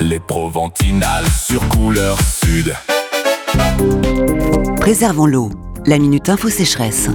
Les Proventinales sur Couleur Sud. Préservons l'eau. La Minute Info Sécheresse.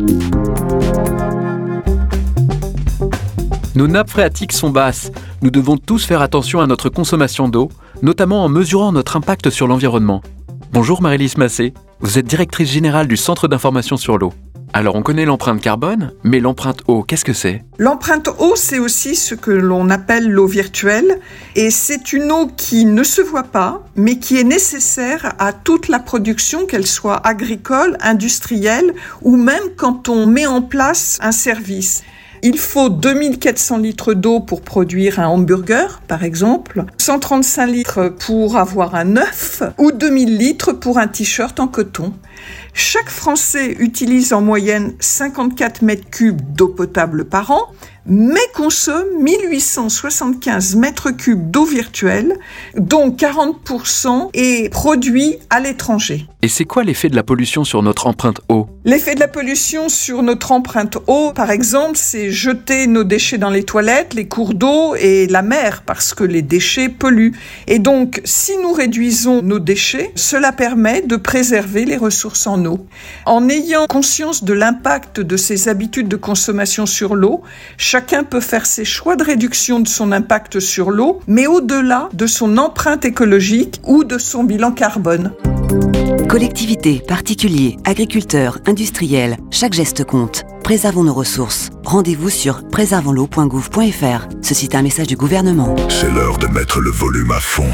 Nos nappes phréatiques sont basses. Nous devons tous faire attention à notre consommation d'eau, notamment en mesurant notre impact sur l'environnement. Bonjour Marie-Lise Massé, vous êtes directrice générale du Centre d'information sur l'eau. Alors on connaît l'empreinte carbone, mais l'empreinte eau, qu'est-ce que c'est ? L'empreinte eau, c'est aussi ce que l'on appelle l'eau virtuelle, et c'est une eau qui ne se voit pas, mais qui est nécessaire à toute la production, qu'elle soit agricole, industrielle, ou même quand on met en place un service. Il faut 2400 litres d'eau pour produire un hamburger, par exemple, 135 litres pour avoir un œuf, ou 2000 litres pour un t-shirt en coton. Chaque Français utilise en moyenne 54 mètres cubes d'eau potable par an, mais consomme 1875 mètres cubes d'eau virtuelle, dont 40% est produit à l'étranger. Et c'est quoi l'effet de la pollution sur notre empreinte eau ? L'effet de la pollution sur notre empreinte eau, par exemple, c'est jeter nos déchets dans les toilettes, les cours d'eau et la mer, parce que les déchets polluent. Et donc, si nous réduisons nos déchets, cela permet de préserver les ressources en eau. En ayant conscience de l'impact de ses habitudes de consommation sur l'eau, chacun peut faire ses choix de réduction de son impact sur l'eau, mais au-delà de son empreinte écologique ou de son bilan carbone. Collectivités, particuliers, agriculteurs, industriels, chaque geste compte. Préservons nos ressources. Rendez-vous sur préservonsl'eau.gouv.fr. Ceci est un message du gouvernement. C'est l'heure de mettre le volume à fond.